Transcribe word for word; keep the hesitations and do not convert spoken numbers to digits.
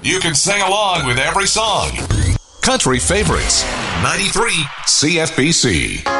You can sing along with every song. Country Favorites, ninety-three C F B C.